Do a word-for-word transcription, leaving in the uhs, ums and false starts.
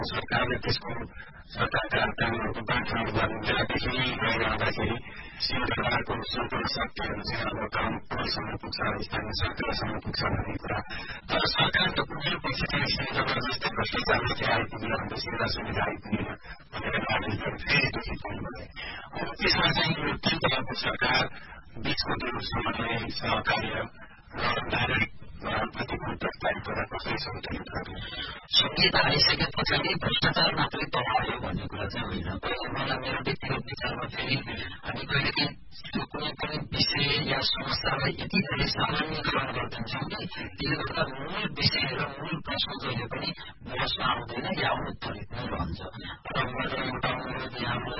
सरकारले त्यसको सरकारका कामहरूको बाँडफाँड गर्ने बेलादेखि गइरहँदाखेरि सिंहदरबारको सम्पूर्ण शक्तिहरू चाहिँ अब कामसँग पुग्छ स्थानीय सरकारसँग पुग्छ भन्ने कुरा तर सरकारको कुनै पछि चाहिँ सिंहदरबार जस्तै भ्रष्टाचार माथि आइपुग्यो भने सुविधा सुविधा आइपुगेन भनेर नागरिकहरू फेरि दुखी पाउनुभयो अब त्यसमा चाहिँ यो तीन तहको सरकार बीचको त्यो समन्वय सहकार्य र नागरिक प्रतिको प्रस्तावित कसरी सन्तुलित गर्ने संहिता आइसके पछाडि भ्रष्टाचार मात्रै बढायो भन्ने कुरा चाहिँ होइन पहिले मलाई मेरो व्यक्तिगत विचारमा फेरि हामी कहिलेकाहीँ त्यो कुनै पनि विषय या समस्यालाई यति धेरै सामान्यकरण गरिदिन्छौँ कि त्यसले गर्दा मूल विषय र मूल प्रश्न जहिले पनि बहसमा आउँदैन या अनुत्तरित नै रहन्छ र मेरो एउटा अनुरोध यहाँलाई